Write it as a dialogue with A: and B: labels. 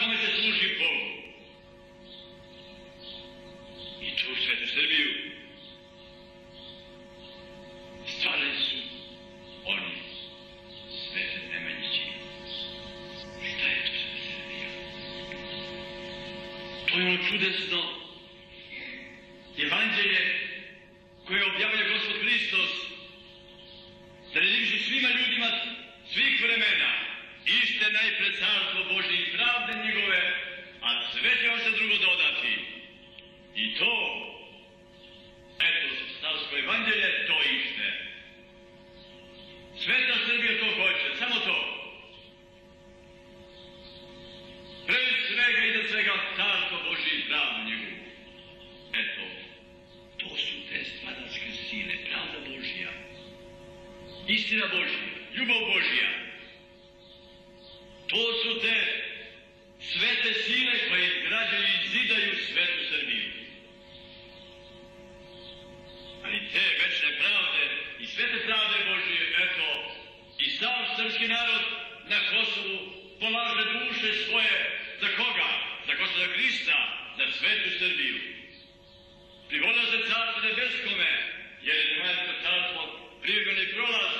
A: tome se služi Bogu. I tu svetu Srbiju stvarali su oni, Svete Nemanjići. Šta je to Sveta Srbija? To je ono čudesno evanđelje koje objavlja Gospod Hristos, da rediži svima ljudima svih vremena, ište najpred carstvo Božje i pravde njegove, a sve će vam se drugo dodati. I to, eto, stavsko evanđelje, to ište. Sveta Srbija to hoće, samo to. Pred svega i da svega carstvo Božje i pravdu njegovu. Eto, to su te stvaračke sile, pravda Božja, istina Božja, ljubav Božja. To su te svete sile koje izgrađaju i zidaju svetu Srbiju. Ali te večne pravde i svete pravde Božje, eto, i sam srpski narod na Kosovu polaže duše svoje. Za koga? Za Gospoda Hrista, za svetu Srbiju. Privoda se carstvo nebeskome, jer je zemaljsko carstvo privremeni prolaz,